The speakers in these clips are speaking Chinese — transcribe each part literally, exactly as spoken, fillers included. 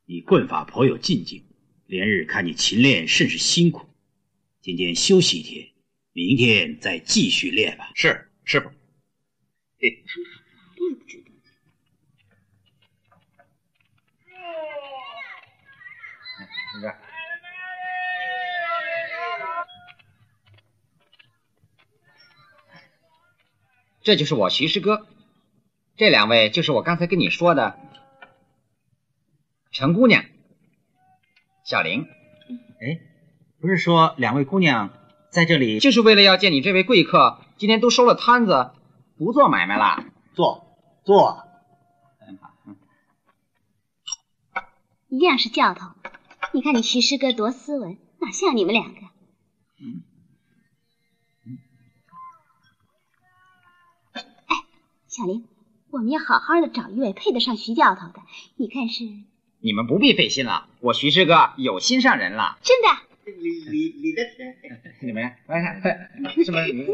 你棍法颇有进境，连日看你勤练，甚是辛苦。今天休息一天，明天再继续练吧。 是，师傅。 嘿，我也不知道。 你看。 这就是我徐师哥，这两位就是我刚才跟你说的陈姑娘、小玲。 哎，不是说两位姑娘在这里就是为了要见你这位贵客，今天都收了摊子，不做买卖了。 坐坐。 一样是教头，你看你徐师哥多斯文，哪像你们两个？ 嗯。 小玲，我们要好好的找一位配得上徐教头的，你看是？ 你们不必费心了，我徐师哥有心上人了。 真的？ 李李李的你们来，是不是你？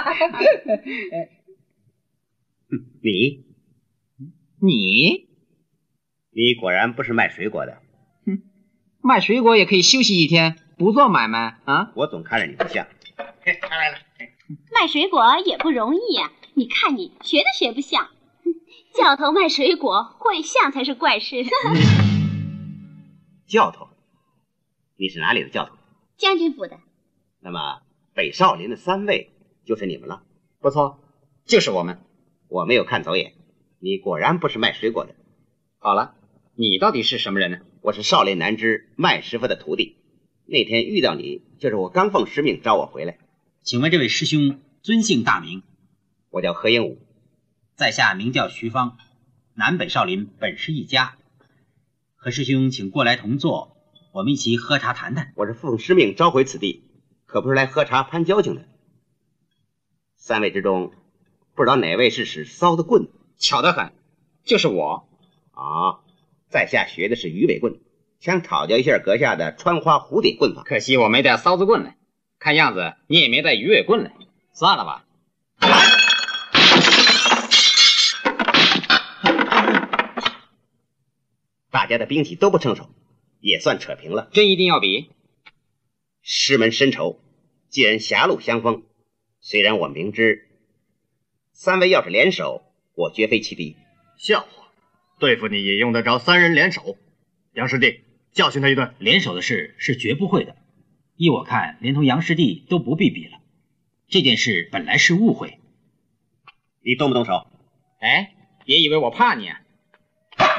你， 你， 你果然不是卖水果的。 哼，卖水果也可以休息一天，不做买卖啊？ 我总看着你不像。 他来了。 卖水果也不容易呀、啊。 你看你学都学不像，教头卖水果会像才是怪事。 教头，你是哪里的教头？ 将军府的。 那么北少林的三位就是你们了？ 不错，就是我们。 我没有看走眼，你果然不是卖水果的。 好了，你到底是什么人呢？ 我是少林南支麦师傅的徒弟。那天遇到你，就是我刚奉师命招我回来。 请问这位师兄尊姓大名？ 我叫何英武， 在下名叫徐芳，南北少林本是一家。何师兄，请过来同坐，我们一起喝茶谈谈。 我是奉师命召回此地，可不是来喝茶攀交情的。三位之中，不知道哪位是使骚的棍？ 巧得很，就是我。 啊，在下学的是鱼尾棍，想讨教一下阁下的穿花蝴蝶棍法。 可惜我没带骚子棍来，看样子你也没带鱼尾棍来，算了吧。 大家的兵器都不成熟，也算扯平了。 真一定要比？ 师门深仇，既然狭路相逢，虽然我明知三位要是联手，我绝非其敌。 笑话，对付你也用得着三人联手？杨师弟，教训他一顿。 联手的事是绝不会的。依我看，连同杨师弟都不必比了。这件事本来是误会。 你动不动手？ 哎，别以为我怕你啊！